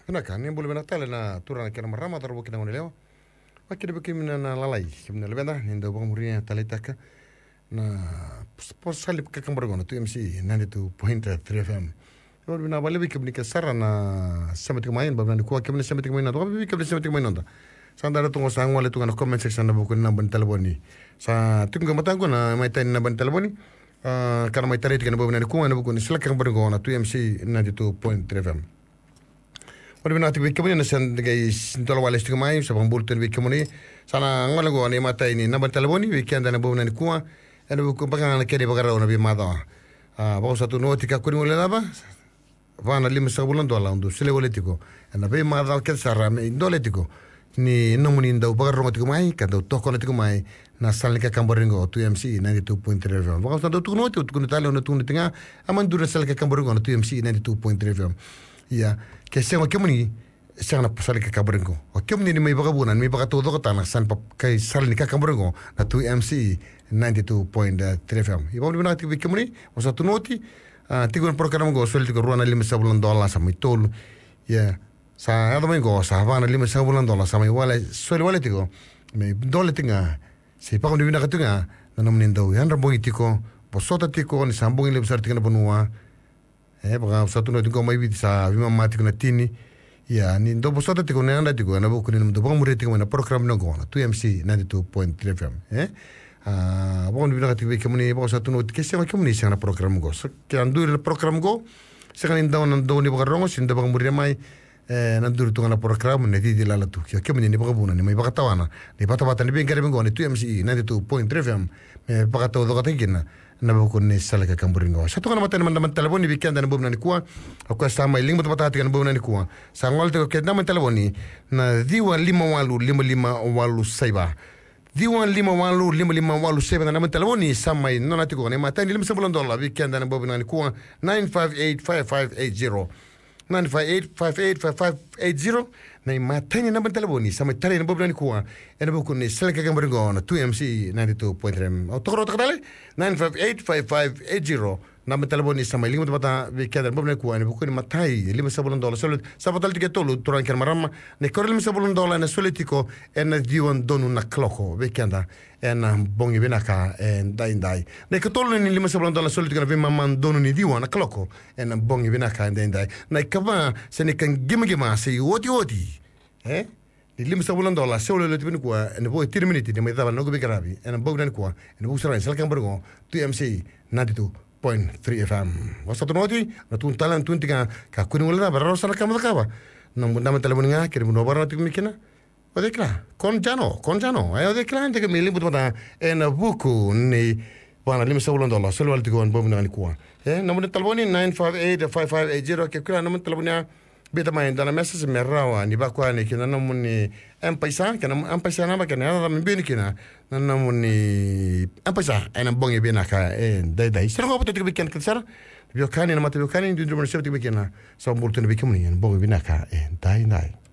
Huna kan yang boleh benatale na turana kena marama tarbo kena moneleo. Makira bukimina na lalai kimna lebenda ninda bangmuria talitaka na salip ka kambargono tu MC 92.3 FM. Or bina bale bikibni ka sara na sematik main babna ko kemne sematik main na to bikibni sematik main onda. Sandara tungo sang wale tunga na comment section na buku na ban telefoni. Sa tunga matango na mai tan na ban telefoni. Karena mai tarit kan babna ko na buku ni sila ka kambargono tu MC 92.3 FM. Or bina ti bikibni na san gay sintolo wale stig mai sa bambulten bikibni sana ngole go ni mata ini na ban telefoni weekend na babna ni ko ena buku bangana kede bagara na bi mada. Bago satu noti ka kuni wale laba. Vana lima sabulan dola undu sile politiko na be mada ke sara me indoletico ni nomuni ndau bagarro tiko mai ka do toko tiko mai na salika kamboringo tu MC 92.3 FM bago sta tu noti tu kunitale no tu tinga amandura salika kamboringo tu MC 92.3 FM ya ke sengo kemuni sanga salika kamboringo o kemuni ni mai bagabunan mi bagato do kata na san pap kai salika kamboringo na tu MC 92.3 FM ibo ni nati kemuni o sta tu noti tigo program go suel tigo ruana lima sabulan dola sama itol ya sa ada mai go sa vana lima sabulan dola sama wala suel wala tigo me dole tinga si pa ko ni na katunga na nomnin do yan rabo itiko posota tiko ni sambong ile besar tinga bonua baga satu no tigo mai bit sa vima matiko na tini ya ni do posota tiko na anda tigo na buku ni do bang tigo na program no go na 2MC 92.3 FM bon bina kati kemuni bo satu no kesi ma kemuni sanga program go ke andur program go sanga inda on do ni bagarong sinda bang muri mai nandur tu ngana program ne di la tu kemuni ni bagabuna ni mai bagatawana ni bata ni bengare bengo ni 2MC 92.3 FM me bagato do katingina na bako ni salaka kamburingo satu kana mata man telefon ni weekend na bubna ni kuwa ko sa mai ling mata kan bubna ni kuwa sangol te ke na man telefon ni na diwa lima walu saiba Diwan lima walu seben na telefoni samai nona tiko ne mata ni $7 weekend na bobu na kuwa 9585580 958585580 na mata ni na telefoni samai tare na bobu na kuwa ena boku ni seleka kambaringo na 2MC 92.3 otoro takale 9585580 na telefoni samai lima mata weekend na bobu na kuwa ena boku ni matai $7 solut sabatal tike tolu turan ker marama ne korel $7 na solitiko ena diwan donu na kloko weekenda ena bongi benaka en dai ne katolu ni $7 solitiko na vima man donu ni diwan na kloko ena bongi benaka en dai na kaba se ne kan gima se oti ni $7 solo le tibini kwa ena boy 3 minutes ni mai dava no go bigarabi ena bogdan kwa ena busara sel kan bergo 2MC 92.3 FM wasatu noti na tun talan tun tinga ka kuni wala barro sala kam kaba nam nam telefon nga kirim no barno tik mikina o dekla con jano ayo dekla ante ke mili butata ena buku ni wana $7 solo wal tigon bomna ni kwa nam telefon 9585580 ke kula nam telefon beta mai dana message merrawa ni bakwa ni kina namuni ampaisa na bakana na mbini kina namuni ampaisa ena bongi bina ka dai sero ko to bikin kisar biokani na mata biokani ndu ndumur sebti bikina so mbultu ni bikimuni bongi bina ka dai